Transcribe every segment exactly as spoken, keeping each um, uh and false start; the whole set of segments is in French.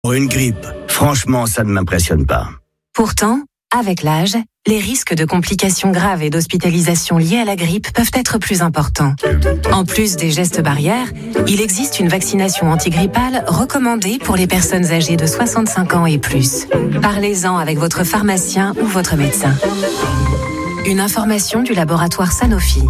Pour une grippe, franchement, ça ne m'impressionne pas. Pourtant, avec l'âge, les risques de complications graves et d'hospitalisation liées à la grippe peuvent être plus importants. En plus des gestes barrières, il existe une vaccination antigrippale recommandée pour les personnes âgées de soixante-cinq ans et plus. Parlez-en avec votre pharmacien ou votre médecin. Une information du laboratoire Sanofi.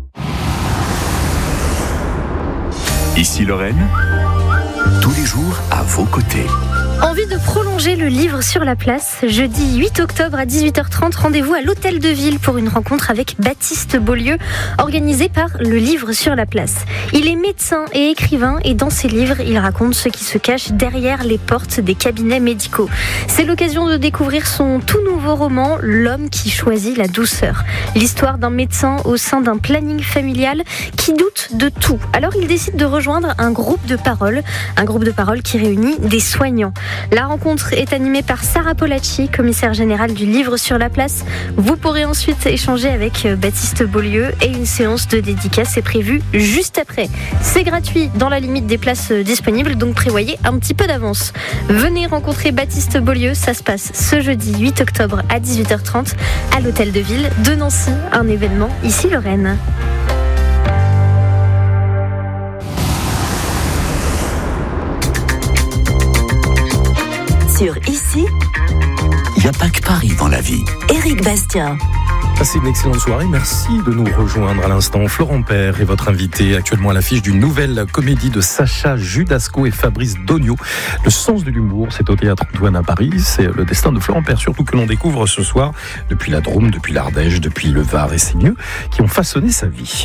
Ici Lorraine, tous les jours à vos côtés. Envie de prolonger le livre sur la place? Jeudi huit octobre à dix-huit heures trente, rendez-vous à l'Hôtel de Ville pour une rencontre avec Baptiste Beaulieu, organisée par le livre sur la place. Il est médecin et écrivain et dans ses livres, il raconte ce qui se cache derrière les portes des cabinets médicaux. C'est l'occasion de découvrir son tout nouveau roman, L'homme qui choisit la douceur. L'histoire d'un médecin au sein d'un planning familial qui doute de tout. Alors il décide de rejoindre un groupe de parole, un groupe de parole qui réunit des soignants. La rencontre est animée par Sarah Polacci, commissaire générale du livre sur la place. Vous pourrez ensuite échanger avec Baptiste Beaulieu et une séance de dédicace est prévue juste après. C'est gratuit dans la limite des places disponibles, donc prévoyez un petit peu d'avance. Venez rencontrer Baptiste Beaulieu, ça se passe ce jeudi huit octobre à dix-huit heures trente à l'Hôtel de Ville de Nancy, un événement ici Lorraine. Sur Ici, Il n'y a pas que Paris dans la vie. Éric Bastien. Passez une excellente soirée. Merci de nous rejoindre à l'instant. Florent Père est votre invité, actuellement à l'affiche d'une nouvelle comédie de Sacha Judasco et Fabrice Dognaud. Le sens de l'humour, c'est au Théâtre Antoine à Paris. C'est le destin de Florent Père, surtout que l'on découvre ce soir depuis la Drôme, depuis l'Ardèche, depuis le Var et ses lieux qui ont façonné sa vie.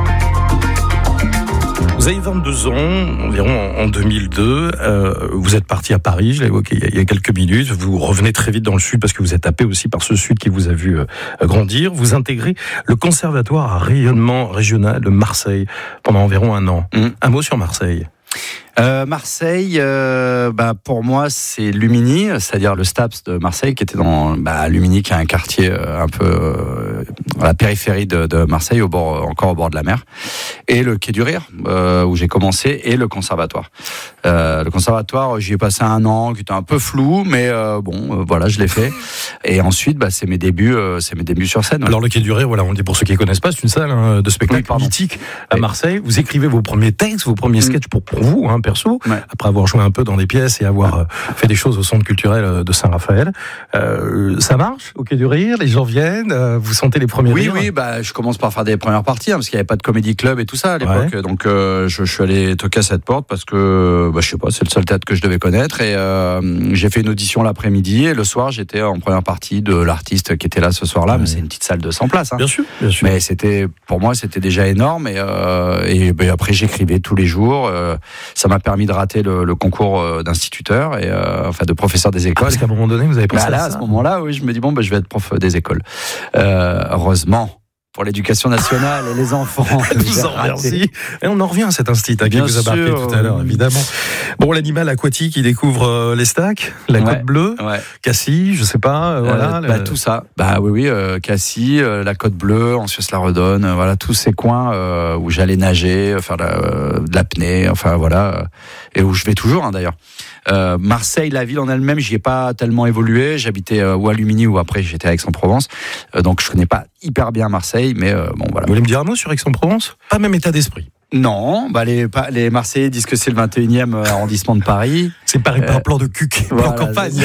Vous avez vingt-deux ans, environ en deux mille deux. Euh, vous êtes parti à Paris, je l'ai évoqué il y a quelques minutes. Vous revenez très vite dans le Sud parce que vous êtes happé aussi par ce Sud qui vous a vu euh, grandir. Vous intégrez le Conservatoire à rayonnement régional de Marseille pendant environ un an. Mmh. Un mot sur Marseille. Euh, Marseille, euh, bah, pour moi, c'est Lumini, c'est-à-dire le STAPS de Marseille, qui était dans bah, Lumini, qui est un quartier euh, un peu euh, à la périphérie de, de Marseille, au bord, encore au bord de la mer, et le Quai du Rire, euh, où j'ai commencé, et le Conservatoire. Euh, le Conservatoire, j'y ai passé un an, qui était un peu flou, mais euh, bon, euh, voilà, je l'ai fait. Et ensuite, bah, c'est mes débuts, euh, c'est mes débuts sur scène. Ouais. Alors le Quai du Rire, voilà, on le dit pour ceux qui ne connaissent pas, c'est une salle hein, de spectacle oui, mythique à Marseille. Vous écrivez vos premiers textes, vos premiers mmh. sketchs pour, pour vous, hein, perso, ouais. après avoir joué un peu dans des pièces et avoir euh, fait des choses au centre culturel de Saint-Raphaël. Euh, ça marche au Quai du Rire, les gens viennent, euh, vous sentez les premiers oui, rires? Oui, oui, bah, je commence par faire des premières parties, hein, parce qu'il n'y avait pas de comédie club et tout ça à l'époque. Ouais. Donc euh, je, je suis allé toquer à cette porte parce que, bah, je sais pas, c'est le seul théâtre que je devais connaître. Et euh, j'ai fait une audition l'après-midi et le soir, j'étais en première partie de l'artiste qui était là ce soir-là. Ouais. Mais c'est une petite salle de cent places. Hein. Bien sûr, bien sûr. Mais c'était, pour moi, c'était déjà énorme. Et, euh, et bah, après, j'écrivais tous les jours. Euh, ça m'a permis de rater le, le concours d'instituteur et euh, enfin de professeur des écoles. Ah, parce qu'à un moment donné, vous avez pensé bah, là, à ça. À ce moment-là, oui, je me dis bon, bah, je vais être prof des écoles. Euh, heureusement. Pour l'éducation nationale et les enfants. Vous en remercie. Et on en revient à cet institut hein, qui vous a marqué tout à l'heure, évidemment. Bon, l'animal aquatique, il découvre euh, les stacks, la ouais, côte bleue, ouais. Cassis, je sais pas, euh, voilà. Euh, bah, le... Tout ça. Bah oui, oui, euh, Cassis, euh, la côte bleue, en Suisse-la-Redonne, euh, voilà, tous ces coins euh, où j'allais nager, faire la, euh, de l'apnée, enfin voilà, euh, et où je vais toujours hein, d'ailleurs. Euh, Marseille, la ville en elle-même, j'y ai pas tellement évolué. J'habitais euh, ou à Lumini ou après j'étais à Aix-en-Provence, euh, donc je connais pas hyper bien Marseille, mais euh, bon voilà. Vous voulez me dire un mot sur Aix-en-Provence? Pas même état d'esprit. Non, bah les, les Marseillais disent que c'est le vingt et unième arrondissement de Paris. C'est Paris euh, par plan de cuc, voilà, en campagne.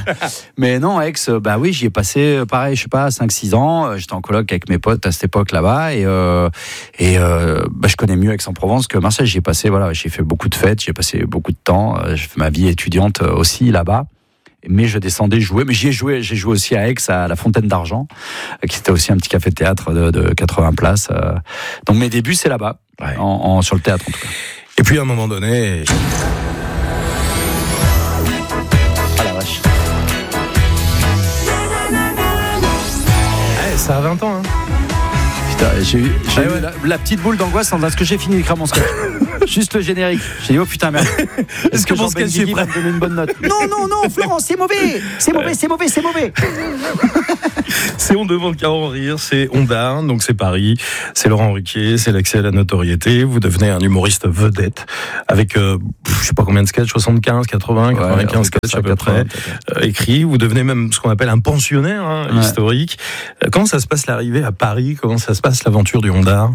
Mais non, Aix, bah oui, j'y ai passé, pareil, je sais pas, cinq six ans. J'étais en coloc avec mes potes à cette époque là-bas et, euh, et euh, bah, je connais mieux Aix-en-Provence que Marseille. J'y ai passé, voilà, j'ai fait beaucoup de fêtes, j'ai passé beaucoup de temps. J'ai fait ma vie étudiante aussi là-bas. Mais je descendais jouer, mais j'y ai joué, j'ai joué aussi à Aix, à la Fontaine d'Argent, qui était aussi un petit café-théâtre de, de quatre-vingts places. Donc mes débuts, c'est là-bas, ouais. en, en, sur le théâtre en tout cas. Et puis à un moment donné... Ah la vache. Ouais, ça a vingt ans, hein. Putain, j'ai eu, j'ai ah, eu ouais. la, la petite boule d'angoisse en ce que j'ai fini d'écrire mon sketch. Juste le générique. J'ai dit, oh putain, merde. Est-ce, Est-ce que, que mon Jean sketch Benguigui est va prêt? me donner une bonne note? Non, non, non, Florent, c'est mauvais. C'est mauvais, c'est mauvais, c'est mauvais. C'est On demande qu'à en rire, c'est Ondar, donc c'est Paris, c'est Laurent Ruquier, c'est l'accès à la notoriété. Vous devenez un humoriste vedette avec, euh, je sais pas combien de sketchs, soixante-quinze, quatre-vingts, quatre-vingt-quinze sketchs à peu près euh, écrits. Vous devenez même ce qu'on appelle un pensionnaire hein, ouais. historique. Euh, comment ça se passe l'arrivée à Paris? Comment ça se passe l'aventure du Ondar?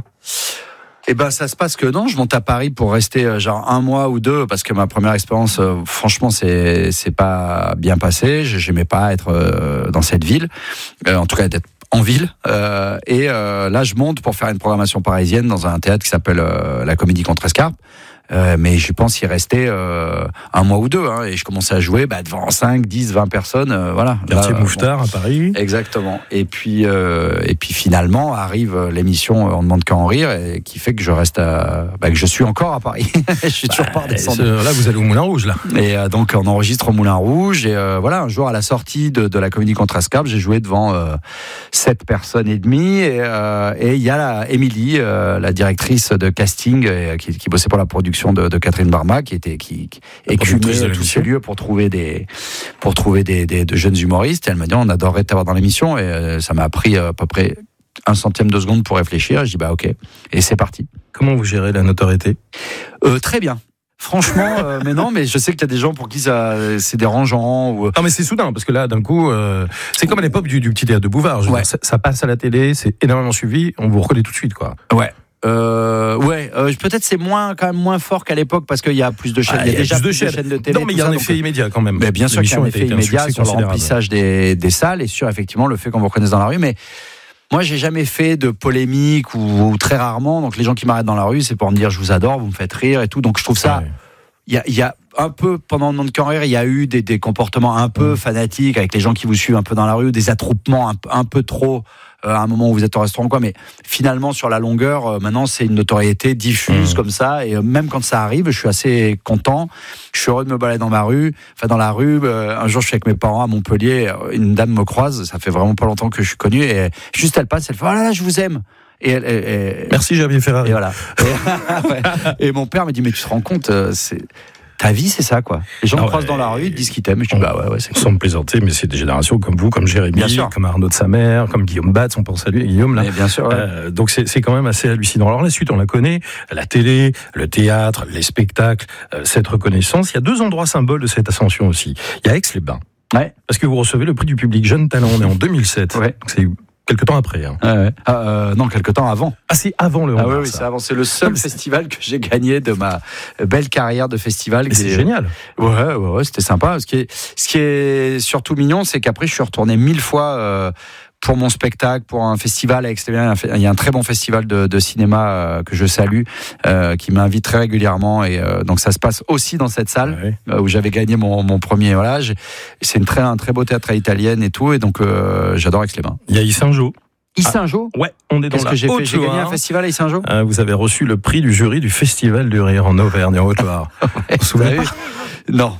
Eh ben, ça se passe que non, je monte à Paris pour rester euh, genre un mois ou deux parce que ma première expérience, euh, franchement, c'est c'est pas bien passé. J'aimais pas être euh, dans cette ville, euh, en tout cas d'être en ville. Euh, et euh, là, je monte pour faire une programmation parisienne dans un théâtre qui s'appelle euh, la Comédie Contrescarpe. Euh, mais je pense y rester euh, un mois ou deux hein, et je commençais à jouer bah, devant cinq, dix, vingt personnes euh, voilà. Quartier Là, Mouffetard bon. à Paris. Exactement. Et puis euh, et puis finalement arrive l'émission On demande qu'à en rire et qui fait que je reste à, bah, que je suis encore à Paris. Je suis toujours bah, pas redescendu. Là vous allez au Moulin Rouge là. Et euh, donc on enregistre au Moulin Rouge et euh, voilà un jour à la sortie de, de la Comédie Contrescarpe, j'ai joué devant euh, sept personnes et demie et il euh, et y a la Émilie, euh, la directrice de casting euh, qui, qui bossait pour la production De, de Catherine Barma qui était qui, qui écumait tous ces lieux pour trouver des pour trouver des, des de jeunes humoristes. Et elle m'a dit on adorerait t'avoir dans l'émission et euh, ça m'a pris euh, à peu près un centième de seconde pour réfléchir. Et je dis bah ok et c'est parti. Comment vous gérez la notoriété? euh, Très bien. Franchement, euh, mais non, mais je sais qu'il y a des gens pour qui ça, c'est dérangeant. Ou... Non, mais c'est soudain, parce que là, d'un coup, euh, c'est comme à l'époque du, du petit théâtre de Bouvard. Je veux ouais. dire, ça, ça passe à la télé, c'est énormément suivi, on vous reconnaît tout de suite, quoi. Ouais. Euh, ouais, euh, peut-être c'est moins quand même moins fort qu'à l'époque parce qu'il y a plus de chaînes, ah, il y a, y a déjà plus de, plus chaînes. de chaînes de télé. Non, mais il y a un effet donc, immédiat quand même. Mais bien sûr qu'il y a un effet immédiat sur le remplissage des, des salles et sur effectivement le fait qu'on vous reconnaisse dans la rue. Mais moi, j'ai jamais fait de polémique ou, ou très rarement. Donc les gens qui m'arrêtent dans la rue, c'est pour me dire je vous adore, vous me faites rire et tout. Donc je trouve ça. Il ouais. y a, il y a un peu pendant le monde de rire, il y a eu des, des comportements un peu mmh. fanatiques avec les gens qui vous suivent un peu dans la rue, des attroupements un, un peu trop. À un moment où vous êtes au restaurant quoi, mais finalement sur la longueur euh, maintenant c'est une notoriété diffuse mmh. comme ça et euh, même quand ça arrive je suis assez content, je suis heureux de me balader dans ma rue, enfin dans la rue euh, un jour je suis avec mes parents à Montpellier, une dame me croise, ça fait vraiment pas longtemps que je suis connu et juste elle passe, elle fait oh là là je vous aime et elle, elle, elle... merci Javier Ferrari et voilà et, ouais. Et mon père me dit mais tu te rends compte euh, c'est ta vie, c'est ça, quoi. Les gens ah me croisent ouais, dans la rue, ils disent qu'ils t'aiment. Je dis, bah ouais, ouais, c'est cool. Sans me plaisanter, mais c'est des générations comme vous, comme Jérémy, comme Arnaud de sa mère, comme Guillaume Batz, on pense à lui, Guillaume, là. Mais bien sûr, ouais. euh, donc c'est, c'est quand même assez hallucinant. Alors la suite, on la connaît, la télé, le théâtre, les spectacles, euh, cette reconnaissance. Il y a deux endroits symboles de cette ascension aussi. Il y a Aix-les-Bains. Ouais. Parce que vous recevez le prix du public Jeune Talent, on est en deux mille sept. Ouais. Donc c'est quelque temps après. Hein. Ouais, ouais. Euh, non, quelque temps avant. Ah, c'est avant le Ondar. Ah oui, oui, ça. c'est avant. C'est le seul non, festival que j'ai gagné de ma belle carrière de festival. Mais c'est est... génial. Ouais, ouais, ouais, c'était sympa. Ce qui est, ce qui est surtout mignon, c'est qu'après, je suis retourné mille fois euh, pour mon spectacle, pour un festival à Aix-les-Bains. Il y a un très bon festival de, de cinéma euh, que je salue, euh, qui m'invite très régulièrement. Et euh, donc, ça se passe aussi dans cette salle ouais. euh, où j'avais gagné mon, mon premier. Voilà, c'est une très, un très beau théâtre à l'italienne et tout. Et donc, euh, j'adore Aix-les-Bains. Il y a Yssingeaux. Yssingeaux ah, ouais, on est dans Qu'est-ce la que j'ai Haute-Loire. fait J'ai gagné un festival à Yssingeaux. euh, Vous avez reçu le prix du jury du Festival du Rire en Auvergne, en Haute-Loire. ouais, vous souvenez Non.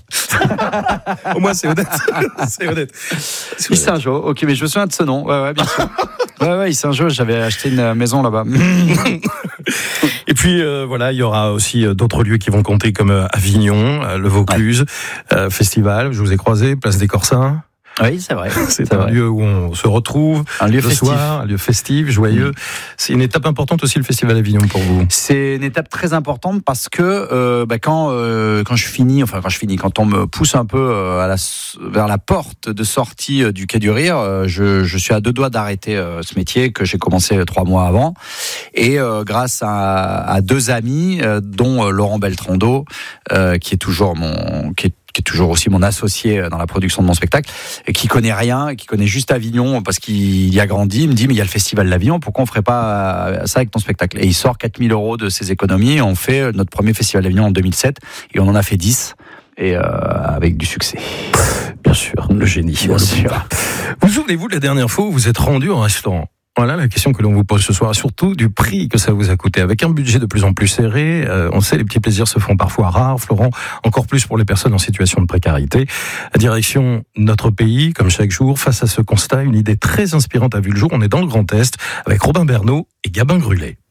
Au moins, c'est honnête. c'est honnête. C'est Yssingeaux, ok, mais je me souviens de ce nom. Ouais, ouais, bien sûr. ouais, ouais, Yssingeaux, j'avais acheté une maison là-bas. Et puis, euh, voilà, il y aura aussi d'autres lieux qui vont compter comme euh, Avignon, euh, le Vaucluse, ouais. euh, Festival, je vous ai croisé, Place des Corsins. Oui, c'est vrai. C'est, c'est un vrai. lieu où on se retrouve un lieu le festif. soir, un lieu festif, joyeux. Mmh. C'est une étape importante aussi, le Festival Avignon, pour vous. C'est une étape très importante parce que euh, bah, quand euh, quand je finis, enfin quand je finis, quand on me pousse un peu euh, à la, vers la porte de sortie euh, du Quai du Rire, euh, je, je suis à deux doigts d'arrêter euh, ce métier que j'ai commencé euh, trois mois avant. Et euh, grâce à, à deux amis, euh, dont euh, Laurent Beltrando, euh, qui est toujours mon qui est qui est toujours aussi mon associé dans la production de mon spectacle, et qui connaît rien, qui connaît juste Avignon parce qu'il y a grandi, il me dit mais il y a le festival d'Avignon, pourquoi on ferait pas ça avec ton spectacle? Et il sort quatre mille euros de ses économies, et on fait notre premier festival d'Avignon en deux mille sept, et on en a fait dix, et euh, avec du succès. Bien sûr, le génie. Bien sûr. Vous souvenez-vous de la dernière fois où vous êtes rendu au restaurant? Voilà la question que l'on vous pose ce soir, surtout du prix que ça vous a coûté. Avec un budget de plus en plus serré, euh, on sait les petits plaisirs se font parfois rares, Florent, encore plus pour les personnes en situation de précarité. La direction Notre Pays, comme chaque jour, face à ce constat, une idée très inspirante a vu le jour. On est dans le Grand Est avec Robin Bernot et Gabin Grullet.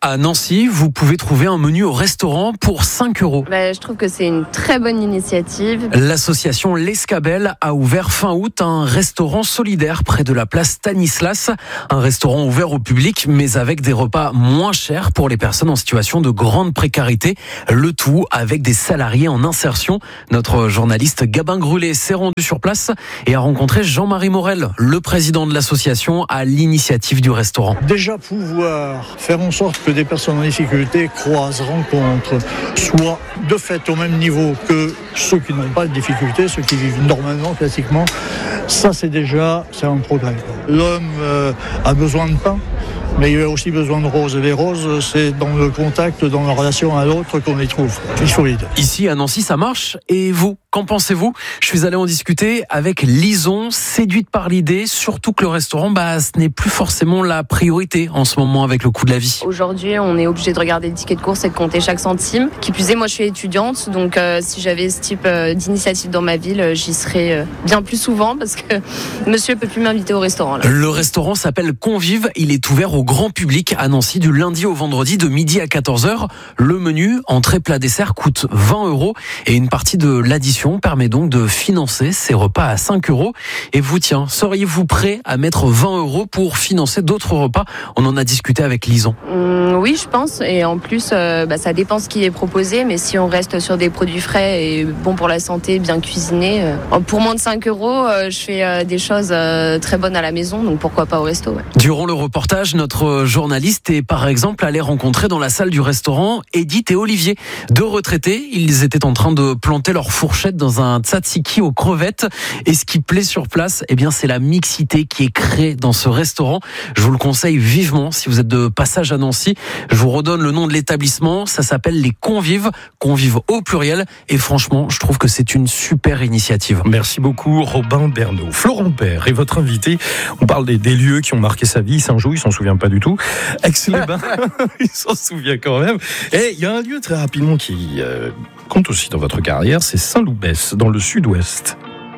À Nancy, vous pouvez trouver un menu au restaurant pour cinq euros. Bah, je trouve que c'est une très bonne initiative. L'association L'Escabelle a ouvert fin août un restaurant solidaire près de la place Stanislas. Un restaurant ouvert au public, mais avec des repas moins chers pour les personnes en situation de grande précarité. Le tout avec des salariés en insertion. Notre journaliste Gabin Grulé s'est rendu sur place et a rencontré Jean-Marie Morel, le président de l'association, à l'initiative du restaurant. Déjà pouvoir faire en sorte que des personnes en difficulté croisent, rencontrent, soient de fait au même niveau que ceux qui n'ont pas de difficulté, ceux qui vivent normalement, classiquement, ça c'est déjà c'est un progrès. L'homme euh, a besoin de pain, mais il a aussi besoin de roses. Et les roses, c'est dans le contact, dans la relation à l'autre qu'on les trouve. C'est solide. Ici à Nancy, ça marche. Et vous, qu'en pensez-vous ? Je suis allé en discuter avec Lison, séduite par l'idée, surtout que le restaurant, bah, ce n'est plus forcément la priorité en ce moment avec le coût de la vie. Aujourd'hui, on est obligé de regarder le ticket de course et de compter chaque centime. Qui plus est, moi, je suis étudiante, donc euh, si j'avais ce type euh, d'initiative dans ma ville, euh, j'y serais euh, bien plus souvent parce que monsieur peut plus m'inviter au restaurant. Là. Le restaurant s'appelle Convive. Il est ouvert au grand public à Nancy du lundi au vendredi de midi à quatorze heures. Le menu, entrée, plat, dessert, coûte vingt euros et une partie de l'addition permet donc de financer ces repas à cinq euros. Et vous, tiens, seriez-vous prêt à mettre vingt euros pour financer d'autres repas ? On en a discuté avec Lison. Mmh, oui, je pense. Et en plus, euh, bah, ça dépend ce qui est proposé. Mais si on reste sur des produits frais et bons pour la santé, bien cuisinés, euh, pour moins de cinq euros, euh, je fais euh, des choses euh, très bonnes à la maison. Donc pourquoi pas au resto, ouais. Durant le reportage, notre journaliste est par exemple allé rencontrer dans la salle du restaurant Edith et Olivier. Deux retraités, ils étaient en train de planter leur fourchette dans un tzatziki aux crevettes. Et ce qui plaît sur place, eh bien, c'est la mixité qui est créée dans ce restaurant. Je vous le conseille vivement si vous êtes de passage à Nancy. Je vous redonne le nom de l'établissement. Ça s'appelle les Convives. Convives au pluriel. Et franchement, je trouve que c'est une super initiative. Merci beaucoup, Robin Bernot. Florent Père est votre invité. On parle des, des lieux qui ont marqué sa vie. Saint-Jean, il s'en souvient pas du tout. Aix-les-Bains, il s'en souvient quand même. Et il y a un lieu très rapidement qui euh, compte aussi dans votre carrière, c'est Saint-Loubès, dans le sud-ouest.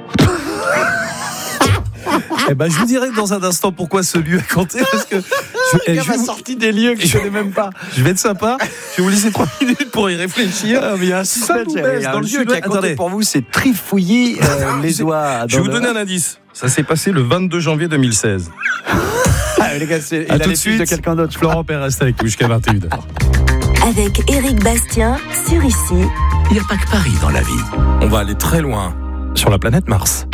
Eh ben, je vous dirai dans un instant pourquoi ce lieu a compté, parce que je, il je m'a vous... sorti des lieux que je connais même pas. Je vais être sympa. Je vais vous laisser trois minutes pour y réfléchir. Ah, mais il y a un Saint-Loubès dans le lieu qui a compté pour vous, c'est Trifouillis euh, les oies. Je vais vous donner un indice. Ça s'est passé le vingt-deux janvier deux mille seize. Ah, les gars, c'est à tout de suite. De quelqu'un d'autre. Florent Père reste avec nous jusqu'à vingt et une heures. Avec Éric Bastien sur Ici. Il n'y a pas que Paris dans la vie. On va aller très loin sur la planète Mars.